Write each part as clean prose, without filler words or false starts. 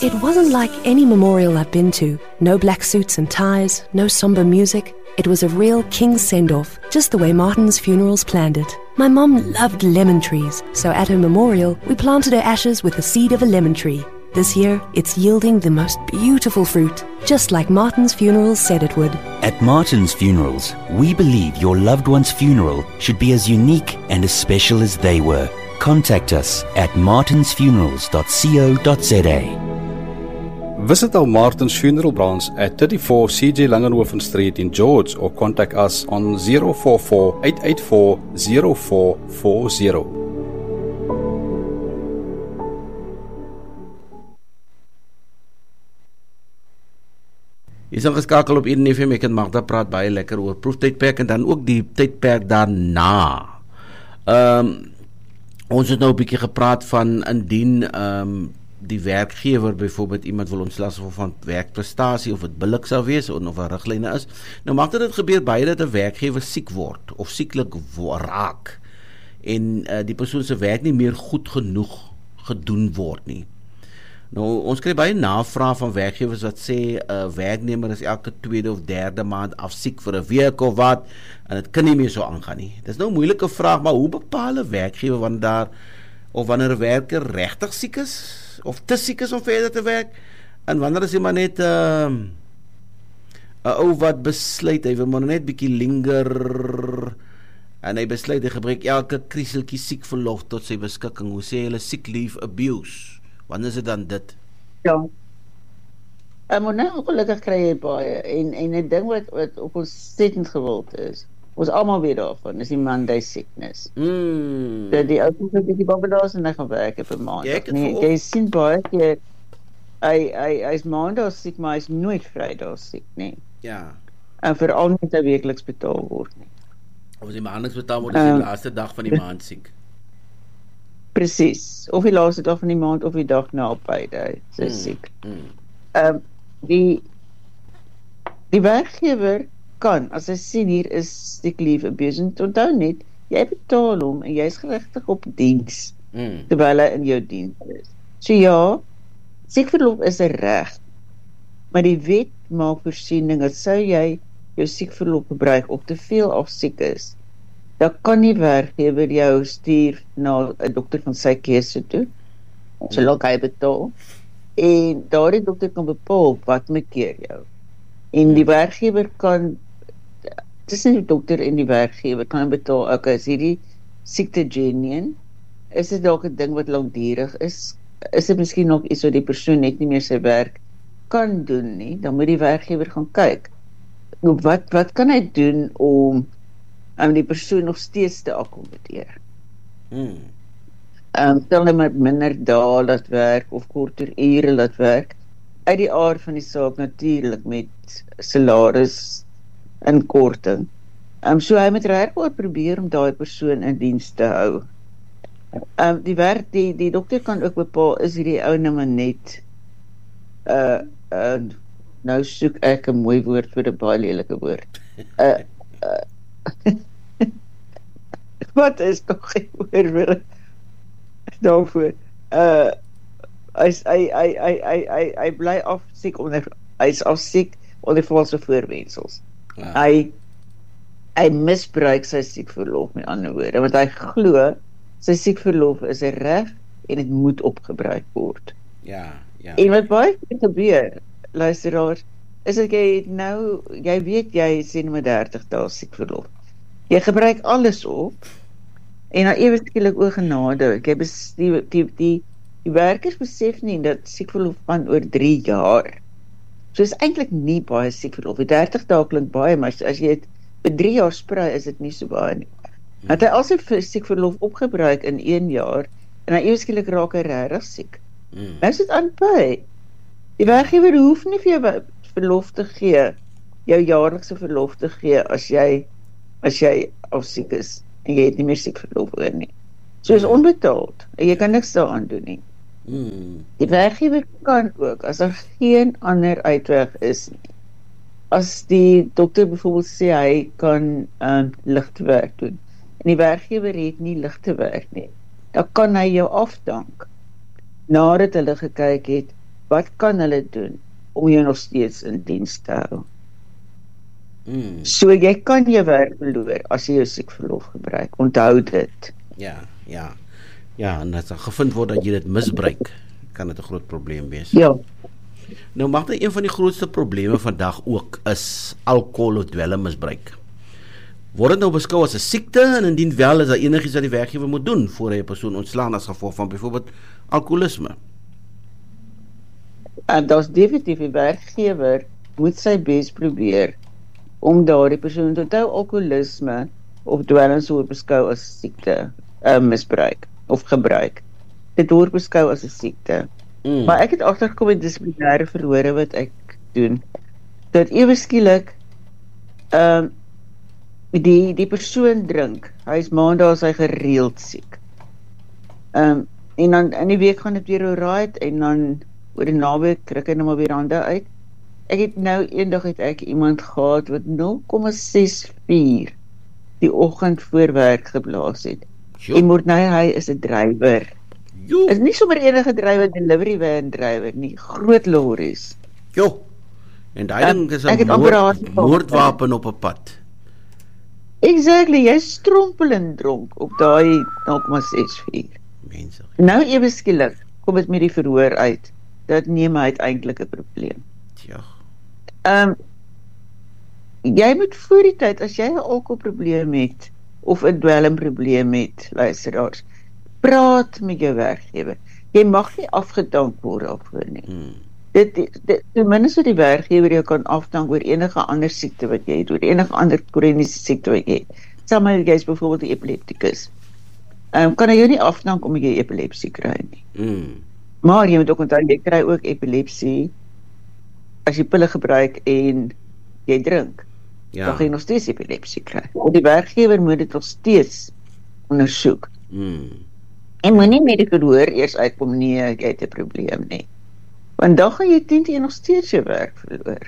It wasn't like any memorial I've been to. No black suits and ties, no somber music. It was a real king's send-off, just the way Martin's Funerals planned it. My mum loved lemon trees, so at her memorial, we planted her ashes with the seed of a lemon tree. This year, it's yielding the most beautiful fruit, just like Martin's Funerals said it would. At Martin's Funerals, we believe your loved one's funeral should be as unique and as special as they were. Contact us at martinsfunerals.co.za. Visit our Martin's Funeral branch at 34 CJ Langenhoven Street in George or contact us on 044-884-0440. Jy is ingeskakel op Eden FM, ek en Magda praat baie lekker oor proeftydperk en dan ook die tydperk daarna. Ons het nou 'n bietjie gepraat van indien die werkgewer byvoorbeeld iemand wil ontslag van werkprestasie of dit billik sou wees of 'n riglyne is. Nou maak dit gebeur baie dat 'n werkgewer siek word of sieklik raak en die persoon se werk nie meer goed genoeg gedoen word nie. Nou, ons kry baie navraag van werkgewers wat sê 'n werknemer is elke tweede of derde maand af siek vir 'n week of wat, en dit kan nie meer so aangaan nie. Dis nou 'n moeilike vraag, maar hoe bepaal 'n werkgewer wanneer 'n werker regtig siek is of te siek is om verder te werk, en wanneer is hy maar net 'n ou wat besluit hy wil maar net bietjie linger en hy besluit hy gebruik elke krieseltjie siekverlof tot sy beskikking. Hoe sê hulle sick leave abuse? Wanneer is dit dan dit? Ja. Maar nou ongelukkig kry jy baie, en 'n ding wat op ons ontsettend gewild is, ons almal weet daarvan, is die Monday sickness. Die ou wat die babbelaars en hy gaan werk op 'n maandag. Nee, jy sien baie keer, hy is maandag siek, maar hy is nooit Vrydag siek, nee. Ja. En veral nie dat hy weekliks betaal word nie. Of die maandeliks betaal word, is die laaste dag van die maand siek. Presies, of die laaste dag van die maand of die dag na payday, sy siek. Die werkgewer kan, as hy sien hier is sick leave abuse, en onthou net, jy betaal hom en jy is geregtig op diens, terwyl hy in jou diens is. So ja, siekverlof is 'n reg, maar die wet maak voorsiening dat sou jy jou siekverlof gebruik of te veel af siek is, dan kan die werkgewer jou stuur na 'n dokter van sy keuse toe, solank hy betaal, en daardie dokter kan bepaal wat met keer jou. En die werkgewer kan, tussen die dokter en die werkgewer kan betaal, okay, is hierdie siekte genuine, is dit dalk 'n ding wat langdurig is dit miskien nog iets wat die persoon net nie meer sy werk kan doen nie, dan moet die werkgewer gaan kyk, wat kan hy doen om die persoon nog steeds te akkommodeer. Stel hy met minder dae laat werk of korter ure laat werk, uit die aard van die saak natuurlik met salaris inkorting. So hy moet regwaar probeer om daai persoon in diens te hou. Die dokter kan ook bepaal, is hierdie ou nou maar net nou soek ek 'n mooi woord vir 'n baie lelike woord. Wat is nog geen woord daarvoor? Hy bly af siek hy is af siek onder valse voorwendsels. Hy misbruik sy siekverlof, met ander woorde, want hy glo sy siekverlof is 'n reg en dit moet opgebruik word. Ja. En wat baie gebeur, luisteraars, is dat jy weet jy sê met 30 dae siekverlof. Jy gebruik alles op en dan ewe skielik o genade, die werkers besef nie dat siekverlof van oor 3 jaar. So is eintlik nie baie siekverlof. 30 dae klink baie, maar as jy dit vir 3 jaar sprei, is dit nie so baie nie. Het hy al sy siekverlof opgebruik in 1 jaar en dan ewe skielik raak hy regtig siek. Nou is dit aanpay. Die werkgewer hoef nie vir jou verlof te gee, jou jaarlikse verlof te gee as jy al siek is en jy het nie meer siekverlof oor nie. So is onbetaald en jy kan niks daaraan doen nie. Die werkgewer kan ook, as daar geen ander uitweg is nie, as die dokter byvoorbeeld sê hy kan ligte werk doen en die werkgewer het nie ligte werk nie, dan kan hy jou afdank nadat hulle gekyk het wat kan hulle doen om jou nog steeds in diens te hou? So jy kan jou werk verloor as jy jou siekverlof gebruik. Onthou dit. Ja, en as gevind word dat jy dit misbruik, kan dit 'n groot probleem wees. Ja. Nou mag dit een van die grootste probleme vandag ook is alkohol of dwelmmisbruik. Word dit nou beskou as 'n siekte en indien wel is daar enigiets wat die werkgewer moet doen voor hy 'n persoon ontslaan as gevolg van byvoorbeeld alkoholisme? En daar's definitief die werkgewer moet sy bes probeer om daardie persoon te onthou. Alkoholisme of dwelms word beskou as siekte, misbruik of gebruik. Dit word beskou as 'n siekte. Maar ek het agtergekom met dissiplinêre verhore wat ek doen, dat ewe skielik die persoon drink. Hy is maandag as hy gereeld siek. En dan in die week gaan dit weer alright en dan oor die naweek kry hy nou maar weer hande uit. Ek het nou eendag het ek iemand gehad wat 0,64 die oggend voor werk geblaas het. En moet nou hy is 'n drywer. Is nie sommer enige drywer, delivery van drywer nie, groot lorries. En daai ding is 'n moordwapen op 'n pad. Exactly, jy strompelend dronk op daai 0,64. Mense. Nou ewe skielik kom dit met die verhoor uit dat neem hy eintlik 'n probleem. Jy moet voor die tyd, as jy 'n alkoholprobleem het of 'n dwelmprobleem het, luisteraars, praat met jou werkgewer. Jy mag nie afgedank word daarvoor nie. Ten minste die werkgewer jou kan afdank oor enige ander siekte wat jy het, oor enige ander kroniese siekte wat jy het. Sommige jy is byvoorbeeld 'n epileptikus. Kan hy jou nie afdank om jy epilepsie kry nie. Maar jy moet ook onthou, jy kry ook epilepsie as jy pille gebruik en jy drink. Dan gaan jy nog steeds epilepsie kry. Die werkgewer moet dit nog steeds ondersoek. En moenie met die verhoor eers uitkom, nee, jy het 'n probleem nie. Want dan gaan jy teen nog steeds jou werk verloor.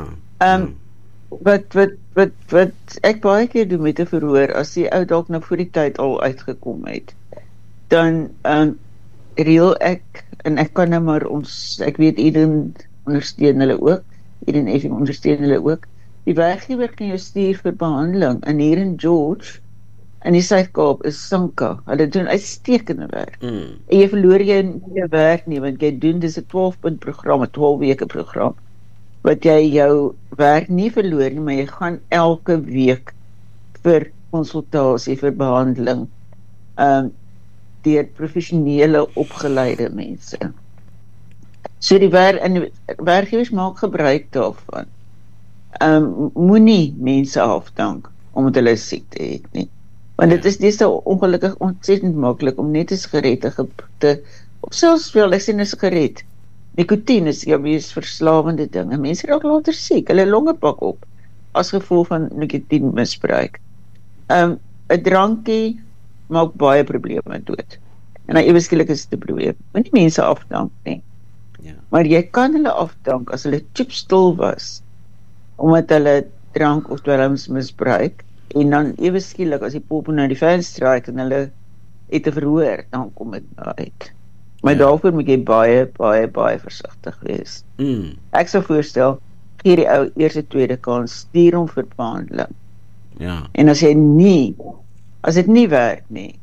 Wat ek baie keer doen met 'n verhoor, as die ou dalk nou voor die tyd al uitgekom het, dan reël ek, en ek kan nou maar ek weet Eden ondersteun hulle ook, Eden Effing ondersteun hulle ook, die werkgewer kan jou stuur vir behandeling, en hier in George, in die Suid-Kaap is Sanka, hulle doen uitstekende werk, en jy verloor jou werk nie, want jy doen, dis 'n 12-punt program, 'n 12-weke program, wat jy jou werk nie verloor nie, maar jy gaan elke week vir konsultasie, vir behandeling, deur professionele opgeleide mense. So die werkgewers maak gebruik daarvan. Moenie mense afdank omdat hulle siekte het nie. Want dit is deesdae ongelukkig ontsettend maklik om net 'n sigaret of selfs wel, ek sê 'n sigaret. Nikotien is jou mees verslawende ding. En mense raak later siek, hulle longe pak op as gevolg van nikotienmisbruik. 'n Drankie maak baie probleme dood. En dan ewe skielik is dit 'n probleem. Moenie mense afdank nie. Maar jy kan hulle afdank as hulle chipstil was, omdat hulle drank of dwelms misbruik, en dan ewe skielik as die pop na die venster raak en hulle het 'n verhoor, dan kom dit nou uit. Maar daarvoor moet jy baie versigtig wees. Ek sou voorstel, gee die ou eers 'n tweede kans, stuur hom vir behandeling. En as dit nie werk nie,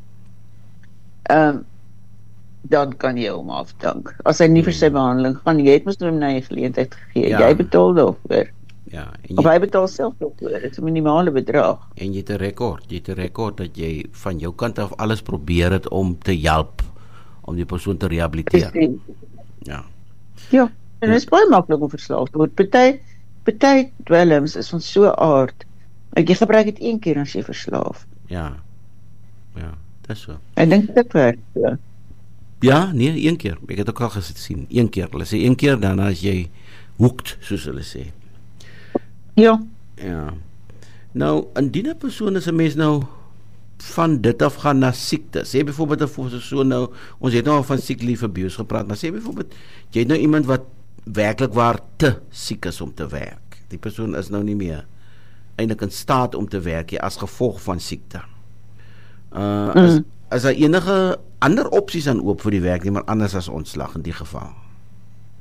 dan kan jy hom afdank. As hy nie vir sy behandeling gaan, jy het mos nou 'n geleentheid gegee, jy betaal daarvoor. Of hy betaal self daarvoor, dit is 'n minimale bedrag. En jy het 'n rekord dat jy van jou kant af alles probeer het om te help, om die persoon te rehabiliteer. En dit is baie maklik om verslaaf te word. Party dwelms is van so aard, jy gebruik dit een keer as jy verslaaf. Dis so. Ek dink dit werk so. Ja, nee, een keer. Ek het ook al gesien, een keer. Hulle sê een keer, dan as jy hoekt, soos hulle sê. Ja. Nou, indien 'n persoon is 'n mens nou van dit af gaan na siekte. Sê byvoorbeeld 'n persoon nou, ons het nou al van sick leave abuse gepraat, maar sê byvoorbeeld, jy het nou iemand wat werklik waar te siek is om te werk. Die persoon is nou nie meer eintlik in staat om te werk as gevolg van siekte. Is daar enige ander opsies aan oop vir die werknemer anders as ontslag in die geval?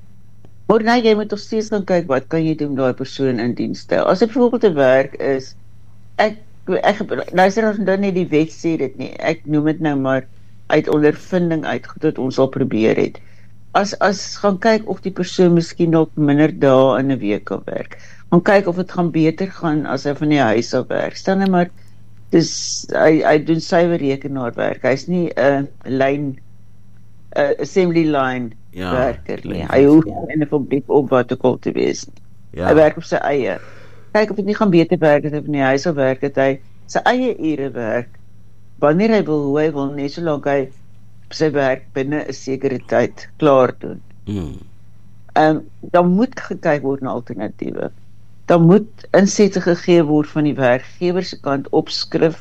Maar nee, jy moet nog steeds gaan kyk wat kan jy doen om daai persoon in diens te hou. As dit byvoorbeeld 'n werk is, ek luister ons dan nie die wet sê dit nie. Ek noem dit nou maar uit ondervinding uit goed wat ons al probeer het. As gaan kyk of die persoon miskien dalk minder dae in 'n week kan werk. Gaan kyk of dit gaan beter gaan as hy van die huis af werk. Stel net maar hy doen suiwer rekenaarwerk. Hy's nie 'n assembly line werker nie. Hy hoef in 'n fabriek op wat ook al te wees nie. Hy werk op sy eie. Kyk of dit nie gaan beter werk as hy van die huis af werk, dat hy sy eie ure werk. Wanneer hy wil, hoe hy wil, net solank hy sy werk binne 'n sekere tyd klaar doen. Dan moet gekyk word na alternatiewe. Dan moet insette gegee word van die werkgewer se kant opskrif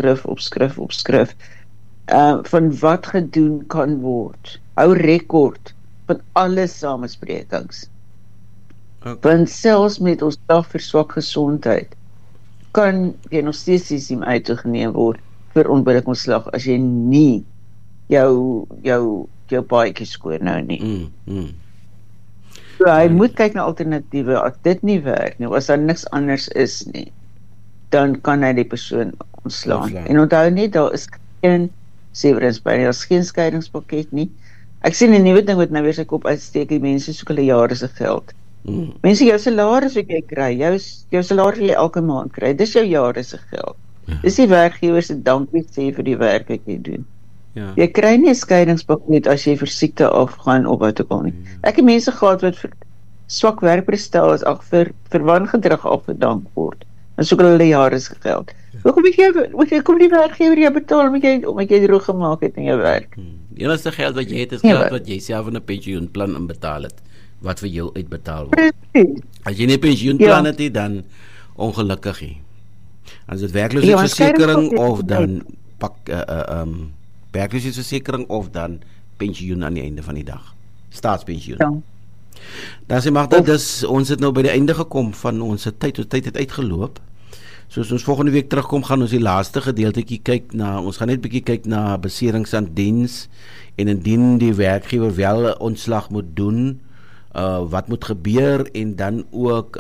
van wat gedoen kan word. Hou rekord van alle samesprekings. Want selfs met ons dag vir swak gesondheid kan jy nog steeds siem uitgeneem word vir onbillike ontslag as jy nie jou paadjie skoor nou nie. So hy moet kyk na alternatiewe. As dit nie werk nie, as daar niks anders is nie, dan kan hy die persoon ontslaan. En onthou net, daar is geen severance pay nie, daar is geen skeiingspakket nie. Ek sien 'n nuwe ding wat nou weer sy kop uitsteek, die mense soek hulle jare se geld. Mense, jou salaris wat jy kry, jou salaris wat jy elke maand kry, dis jou jare se geld. Dis die werkgewer se dankie sê vir die werk wat jy doen. Jy kry nie 'n skeiingspakket as jy vir siekte afgaan of wat ook al nie. Ek het mense gehad wat vir swak werkprestasie vir wangedrag afgedank word. Dan soek hulle jare se geld. Hoekom kom die werkgewer jou betaal omdat jy droog gemaak het in jou werk? Die enigste geld wat jy het is geld wat jy self in 'n pensioenplan inbetaal het, wat vir jou uitbetaal word. As jy nie 'n pensioenplan het nie, dan ongelukkig nie. As dit werkloosheidsversekering of dan werkloosheidsversekering of dan pensioen aan die einde van die dag. Staatspensioen. Dan sê Magda, ons het nou by die einde gekom van ons tyd. Ons tyd het uitgeloop. Soos ons volgende week terugkom, gaan ons die laaste gedeeltetjie kyk na, ons gaan net 'n bietjie kyk na beserings aan diens en indien die werkgewer wel ontslag moet doen, wat moet gebeur en dan ook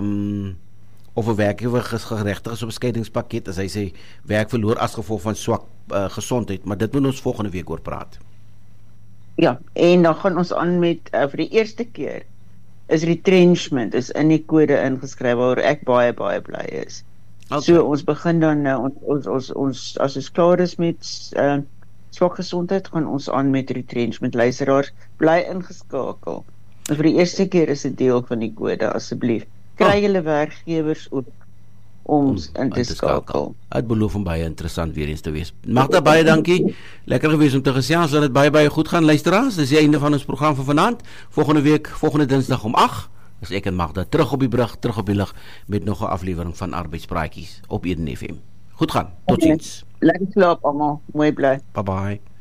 of 'n werkgewer geregtig is op 'n skeidingspakket as hy sy werk verloor as gevolg van swak gesondheid, maar dit moet ons volgende week oor praat. Ja, en dan gaan ons aan met vir die eerste keer is retrenchment is in die kode ingeskryf waar ek baie bly is. Okay. So ons begin dan ons as ons klaar is met swak gesondheid, gaan ons aan met retrenchment. Luisteraars, bly ingeskakel. En vir die eerste keer is 'n deel van die kode, asseblief. Kry julle werkgewers ook om in te skakel. Het beloof om baie interessant weer eens te wees. Magda, baie dankie. Lekker gewees om te gesels, dat dit baie goed gaan, luisteraars. Dis die einde van ons program van vanaand. Volgende Dinsdag om 8, is ek en Magda terug op die brug, terug op die lug, met nog 'n aflewering van Arbeidspraatjies op Eden FM. Goed gaan, totsiens. Lekker slaap almal, mooi bly. Bye bye.